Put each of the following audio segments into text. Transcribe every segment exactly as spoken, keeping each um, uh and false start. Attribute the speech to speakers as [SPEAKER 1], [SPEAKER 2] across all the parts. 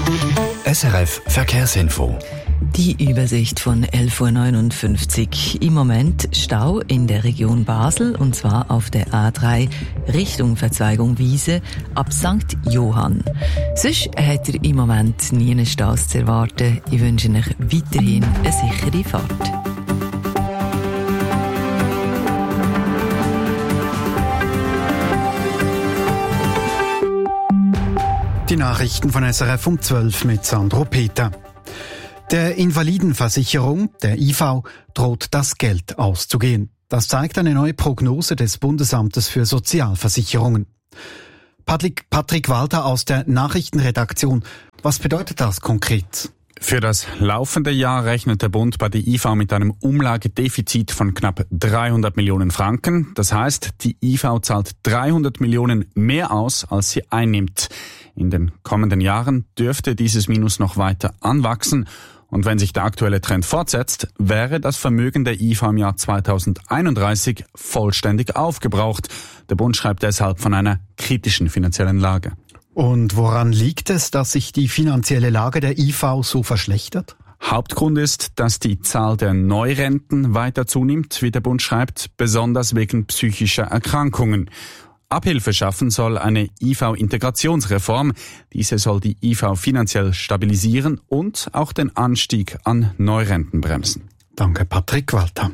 [SPEAKER 1] S R F Verkehrsinfo.
[SPEAKER 2] Die Übersicht von elf Uhr neunundfünfzig. Im Moment Stau in der Region Basel, und zwar auf der A drei Richtung Verzweigung Wiese ab Sankt Johann. Sonst hat er im Moment nie einen Staus zu erwarten. Ich wünsche euch weiterhin eine sichere Fahrt.
[SPEAKER 3] Die Nachrichten von S R F um zwölf mit Sandro Peter. Der Invalidenversicherung, der I V, droht das Geld auszugehen. Das zeigt eine neue Prognose des Bundesamtes für Sozialversicherungen. Patrick, Patrick Walter aus der Nachrichtenredaktion. Was bedeutet das konkret?
[SPEAKER 4] Für das laufende Jahr rechnet der Bund bei der I V mit einem Umlagedefizit von knapp dreihundert Millionen Franken. Das heißt, die I V zahlt dreihundert Millionen mehr aus, als sie einnimmt. In den kommenden Jahren dürfte dieses Minus noch weiter anwachsen. Und wenn sich der aktuelle Trend fortsetzt, wäre das Vermögen der I V im Jahr zweitausendeinunddreißig vollständig aufgebraucht. Der Bund schreibt deshalb von einer kritischen finanziellen Lage.
[SPEAKER 3] Und woran liegt es, dass sich die finanzielle Lage der I V so verschlechtert?
[SPEAKER 4] Hauptgrund ist, dass die Zahl der Neurenten weiter zunimmt, wie der Bund schreibt, besonders wegen psychischer Erkrankungen. Abhilfe schaffen soll eine I V-Integrationsreform. Diese soll die I V finanziell stabilisieren und auch den Anstieg an Neurenten bremsen.
[SPEAKER 3] Danke, Patrick Walter.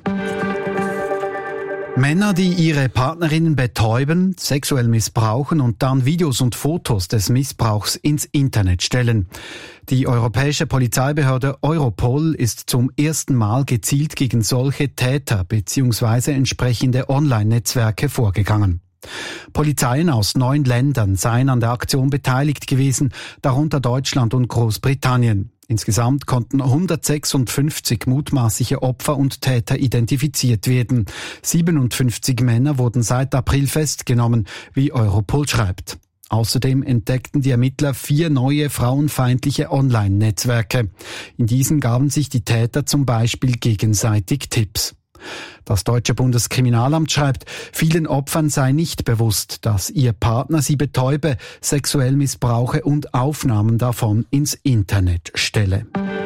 [SPEAKER 3] Männer, die ihre Partnerinnen betäuben, sexuell missbrauchen und dann Videos und Fotos des Missbrauchs ins Internet stellen. Die europäische Polizeibehörde Europol ist zum ersten Mal gezielt gegen solche Täter bzw. entsprechende Online-Netzwerke vorgegangen. Polizeien aus neun Ländern seien an der Aktion beteiligt gewesen, darunter Deutschland und Großbritannien. Insgesamt konnten hundertsechsundfünfzig mutmaßliche Opfer und Täter identifiziert werden. siebenundfünfzig Männer wurden seit April festgenommen, wie Europol schreibt. Außerdem entdeckten die Ermittler vier neue frauenfeindliche Online-Netzwerke. In diesen gaben sich die Täter zum Beispiel gegenseitig Tipps. Das deutsche Bundeskriminalamt schreibt, vielen Opfern sei nicht bewusst, dass ihr Partner sie betäube, sexuell missbrauche und Aufnahmen davon ins Internet stelle.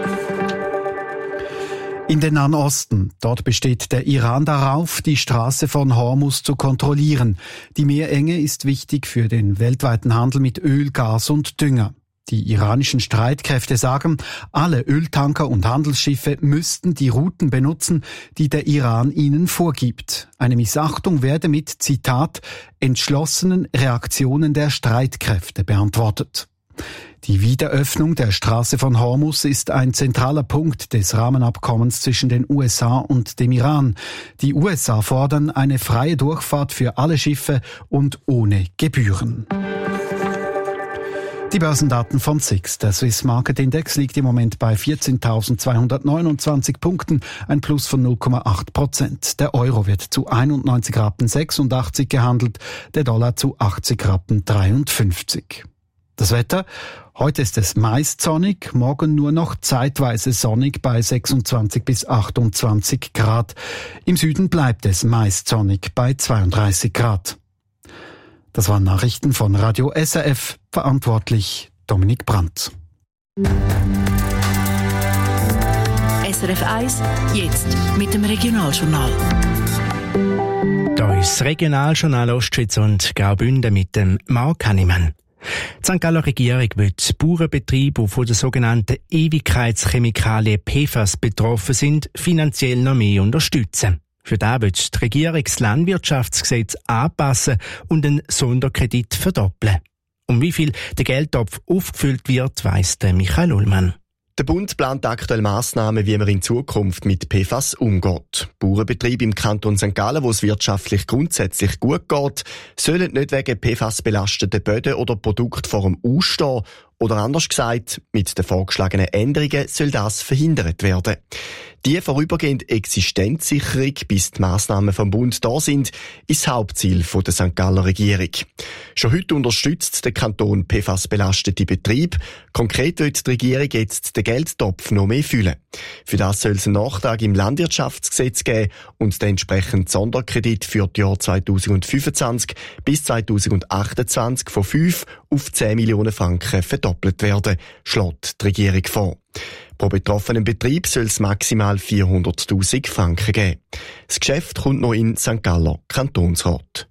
[SPEAKER 3] In den Nahen Osten, dort besteht der Iran darauf, die Straße von Hormuz zu kontrollieren. Die Meerenge ist wichtig für den weltweiten Handel mit Öl, Gas und Dünger. Die iranischen Streitkräfte sagen, alle Öltanker und Handelsschiffe müssten die Routen benutzen, die der Iran ihnen vorgibt. Eine Missachtung werde mit, Zitat, entschlossenen Reaktionen der Streitkräfte beantwortet. Die Wiederöffnung der Straße von Hormuz ist ein zentraler Punkt des Rahmenabkommens zwischen den U S A und dem Iran. Die U S A fordern eine freie Durchfahrt für alle Schiffe und ohne Gebühren. Die Börsendaten von S I X. Der Swiss Market Index liegt im Moment bei vierzehntausendzweihundertneunundzwanzig Punkten, ein Plus von null Komma acht Prozent. Der Euro wird zu einundneunzig Rappen sechsundachtzig gehandelt, der Dollar zu achtzig Rappen dreiundfünfzig. Das Wetter? Heute ist es meist sonnig, morgen nur noch zeitweise sonnig bei sechsundzwanzig bis achtundzwanzig Grad. Im Süden bleibt es meist sonnig bei zweiunddreißig Grad. Das waren Nachrichten von Radio S R F, verantwortlich Dominik Brandt.
[SPEAKER 5] S R F eins, jetzt mit dem Regionaljournal.
[SPEAKER 6] Da ist das Regionaljournal Ostschweiz und Graubünden mit dem Marc Hannemann. Die Sankt Galler Regierung will Bauernbetriebe, die von der sogenannten Ewigkeitschemikalien P F A S betroffen sind, finanziell noch mehr unterstützen. Für das wird die Regierung das Landwirtschaftsgesetz anpassen und einen Sonderkredit verdoppeln. Um wie viel der Geldtopf aufgefüllt wird, weiss der Michael Ullmann.
[SPEAKER 7] Der Bund plant aktuell Massnahmen, wie man in Zukunft mit P F A S umgeht. Bauernbetriebe im Kanton Sankt Gallen, wo es wirtschaftlich grundsätzlich gut geht, sollen nicht wegen P F A S belasteten Böden oder Produkten vor dem Ausstehen. Oder anders gesagt, mit den vorgeschlagenen Änderungen soll das verhindert werden. Die vorübergehende Existenzsicherung, bis die Massnahmen vom Bund da sind, ist das Hauptziel der Sankt Galler Regierung. Schon heute unterstützt der Kanton P F A S-belastete Betriebe. Konkret wird die Regierung jetzt den Geldtopf noch mehr füllen. Für das soll es einen Nachtrag im Landwirtschaftsgesetz geben und den entsprechenden Sonderkredit für die Jahre zweitausendfünfundzwanzig bis zweitausendachtundzwanzig von fünf auf zehn Millionen Franken verdoppeln. verdoppelt werden, schlägt die Regierung vor. Pro betroffenen Betrieb soll es maximal vierhunderttausend Franken geben. Das Geschäft kommt noch in Sankt Galler Kantonsrat.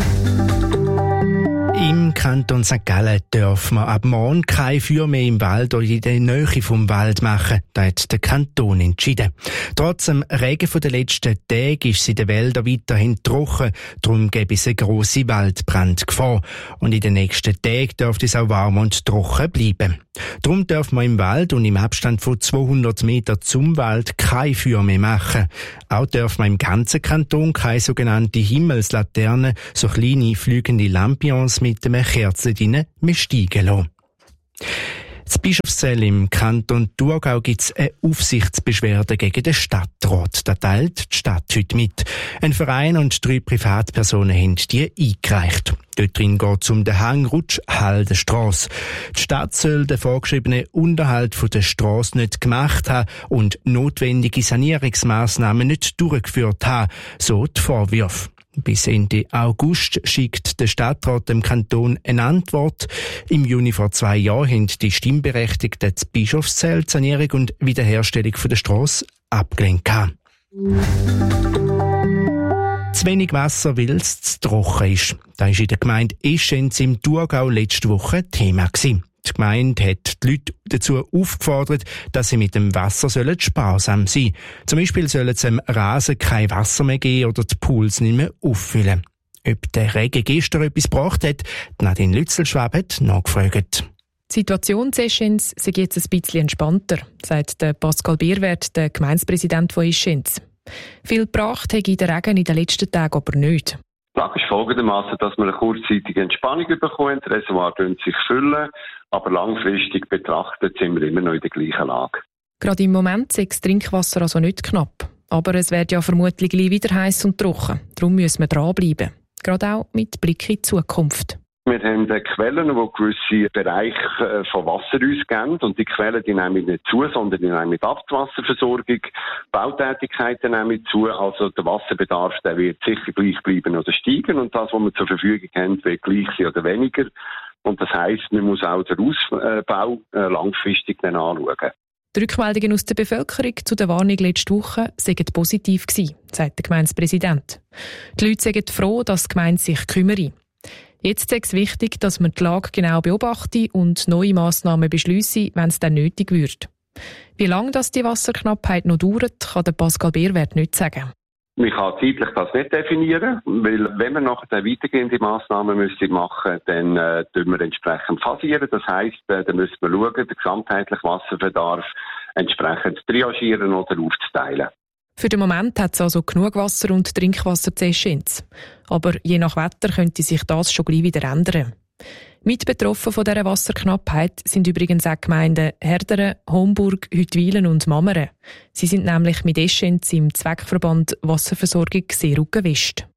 [SPEAKER 6] Im Kanton Sankt Gallen dürfen wir ab morgen kein Feuer mehr im Wald oder in der Nähe vom Wald machen. Das hat der Kanton entschieden. Trotz dem Regen der letzten Tage ist es in den Wäldern weiterhin trocken. Darum gibt es eine grosse Waldbrandgefahr. Und in den nächsten Tagen dürfte es auch warm und trocken bleiben. Darum dürfen wir im Wald und im Abstand von zweihundert Metern zum Wald kein Feuer mehr machen. Auch dürfen wir im ganzen Kanton keine sogenannte Himmelslaternen, so kleine fliegende Lampions mit einem Kerzchen drinnen, mehr steigen lassen. In Bischofszell im Kanton Thurgau gibt es eine Aufsichtsbeschwerde gegen den Stadtrat. Da teilt die Stadt heute mit. Ein Verein und drei Privatpersonen haben die eingereicht. Dort drin geht es um den Hangrutsch Haldenstrasse. Die Stadt soll den vorgeschriebenen Unterhalt von der Strasse nicht gemacht haben und notwendige Sanierungsmaßnahmen nicht durchgeführt haben, so die Vorwürfe. Bis Ende August schickt der Stadtrat dem Kanton eine Antwort. Im Juni vor zwei Jahren haben die Stimmberechtigten die Bischofszell die Sanierung und Wiederherstellung der Strasse abgelehnt. Zu wenig Wasser, weil es zu trocken ist. Das war in der Gemeinde Eschenz im Thurgau letzte Woche Thema gewesen. Die Gemeinde hat die Leute dazu aufgefordert, dass sie mit dem Wasser sollen sparsam sein sollen. Zum Beispiel sollen sie dem Rasen kein Wasser mehr geben oder die Pools nicht mehr auffüllen. Ob der Regen gestern etwas gebracht hat, Nadine Lützelschwab hat nachgefragt.
[SPEAKER 8] Die Situation in Eschenz sei jetzt ein bisschen entspannter, sagt der Pascal Bierwert, der Gemeindepräsident von Eschenz. Viel gebracht hat der Regen in den letzten Tagen aber nicht.
[SPEAKER 9] Die Lage ist folgendermaßen, dass wir eine kurzzeitige Entspannung bekommen, die Reservoir sich füllen, aber langfristig betrachtet sind wir immer noch in der gleichen Lage.
[SPEAKER 8] Gerade im Moment ist das Trinkwasser also nicht knapp. Aber es wird ja vermutlich wieder heiß und trocken. Darum müssen wir dranbleiben. Gerade auch mit Blick in die Zukunft.
[SPEAKER 9] Wir haben Quellen, die gewisse Bereiche von Wasser uns geben. Und die Quellen die nehmen nicht zu, sondern die nehmen Abwasserversorgung. Bautätigkeiten nehmen zu. Also der Wasserbedarf der wird sicher gleich bleiben oder steigen. Und das, was wir zur Verfügung haben, wird gleich sein oder weniger. Und das heisst, man muss auch den Ausbau langfristig dann anschauen.
[SPEAKER 8] Die Rückmeldungen aus der Bevölkerung zu der Warnung letzte Woche seien positiv gewesen, sagt der Gemeindepräsident. Die Leute seien froh, dass die Gemeinde sich kümmere. Jetzt ist es wichtig, dass man die Lage genau beobachte und neue Massnahmen beschliesse, wenn es dann nötig wird. Wie lange das die Wasserknappheit noch dauert, kann der Pascal Bierwert nicht sagen.
[SPEAKER 9] Man kann zeitlich das nicht definieren, weil wenn wir nachher weitergehende Massnahmen müssen machen, dann äh, tun wir entsprechend phasieren. Das heisst, äh, dann müssen wir schauen, den gesamtheitlichen Wasserbedarf entsprechend triagieren oder aufzuteilen.
[SPEAKER 8] Für den Moment hat es also genug Wasser und Trinkwasser zu Eschenz. Aber je nach Wetter könnte sich das schon gleich wieder ändern. Mit betroffen von dieser Wasserknappheit sind übrigens auch die Gemeinden Herderen, Homburg, Hüttwilen und Mammeren. Sie sind nämlich mit Eschenz im Zweckverband Wasserversorgung Seeruggen-West.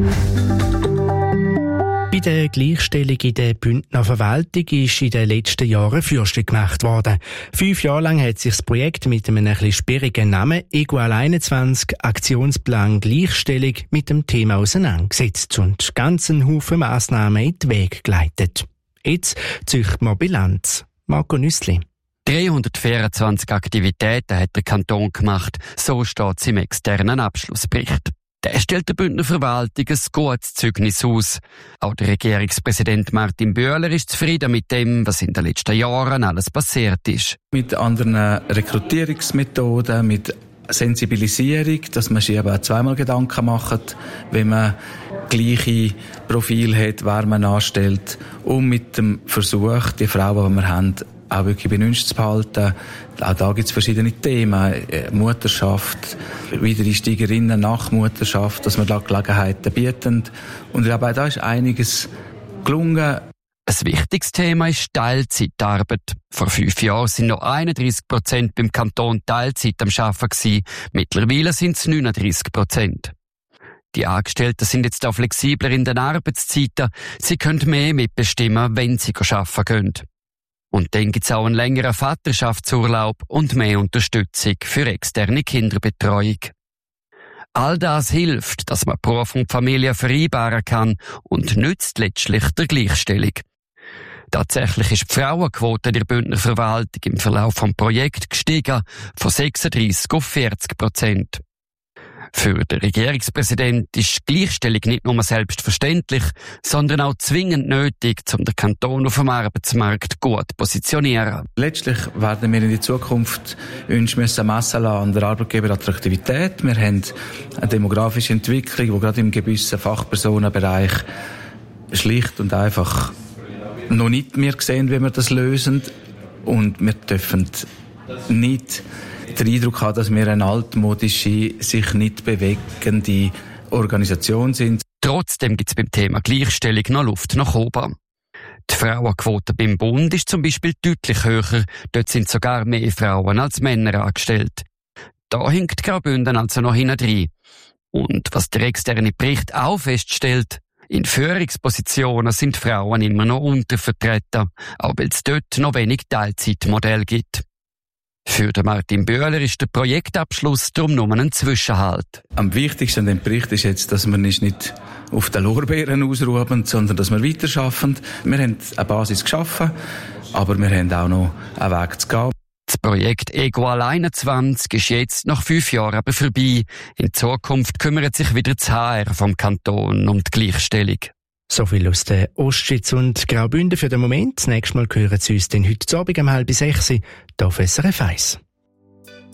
[SPEAKER 6] Bei der Gleichstellung in der Bündner Verwaltung ist in den letzten Jahren Fürste gemacht worden. Fünf Jahre lang hat sich das Projekt mit einem etwas sperrigen Namen Equal einundzwanzig Aktionsplan Gleichstellung mit dem Thema auseinandergesetzt und ganzen Haufen Massnahmen in den Weg geleitet. Jetzt züchtet man Bilanz. Marco Nüssli.
[SPEAKER 10] dreihundertvierundzwanzig Aktivitäten hat der Kanton gemacht, so steht es im externen Abschlussbericht. Der stellt der Bündner Verwaltung ein gutes Zeugnis aus. Auch der Regierungspräsident Martin Bühler ist zufrieden mit dem, was in den letzten Jahren alles passiert ist.
[SPEAKER 11] Mit anderen Rekrutierungsmethoden, mit Sensibilisierung, dass man sich eben auch zweimal Gedanken macht, wenn man gleiche Profil hat, wer man anstellt, und mit dem Versuch, die Frauen, die wir haben, auch wirklich bei uns zu behalten. Auch da gibt es verschiedene Themen. Mutterschaft, Wiedereinsteigerinnen nach Mutterschaft, dass wir da Gelegenheiten bieten. Und ich glaube, auch da ist einiges gelungen.
[SPEAKER 10] Ein wichtiges Thema ist Teilzeitarbeit. Vor fünf Jahren sind noch einunddreissig Prozent beim Kanton Teilzeit am Arbeiten gewesen. Mittlerweile sind es neununddreissig Prozent. Die Angestellten sind jetzt auch flexibler in den Arbeitszeiten. Sie können mehr mitbestimmen, wenn sie arbeiten können. Und dann gibt es auch einen längeren Vaterschaftsurlaub und mehr Unterstützung für externe Kinderbetreuung. All das hilft, dass man Beruf und Familie vereinbaren kann und nützt letztlich der Gleichstellung. Tatsächlich ist die Frauenquote in der Bündner Verwaltung im Verlauf des Projekts gestiegen, von sechsunddreissig auf vierzig Prozent. Für den Regierungspräsident ist Gleichstellung nicht nur selbstverständlich, sondern auch zwingend nötig, um den Kanton auf dem Arbeitsmarkt gut zu positionieren.
[SPEAKER 11] Letztlich werden wir in die Zukunft uns messen lassen an der Arbeitgeberattraktivität. Wir haben eine demografische Entwicklung, die gerade im gewissen Fachpersonenbereich schlicht und einfach noch nicht mehr sehen, wie wir das lösen. Und wir dürfen nicht den Eindruck haben, dass wir eine altmodische, sich nicht bewegende Organisation sind.
[SPEAKER 10] Trotzdem gibt es beim Thema Gleichstellung noch Luft nach oben. Die Frauenquote beim Bund ist zum Beispiel deutlich höher. Dort sind sogar mehr Frauen als Männer angestellt. Da hinkt Graubünden also noch hinein. Und was der externe Bericht auch feststellt, in Führungspositionen sind Frauen immer noch untervertreten, auch weil es dort noch wenig Teilzeitmodelle gibt. Für den Martin Bühler ist der Projektabschluss darum nur ein Zwischenhalt.
[SPEAKER 11] Am wichtigsten an dem Bericht ist jetzt, dass wir uns nicht auf den Lorbeeren ausruhen, sondern dass wir weiterarbeiten. Wir haben eine Basis geschaffen, aber wir haben auch noch einen Weg zu gehen.
[SPEAKER 10] Das Projekt Equal einundzwanzig ist jetzt nach fünf Jahren aber vorbei. In Zukunft kümmert sich wieder das H R vom Kanton um die Gleichstellung.
[SPEAKER 6] So viel aus der Ostschweiz und Graubünden für den Moment. Das nächste Mal hören Sie uns dann heute Abend um halb sechs hier auf S R F eins.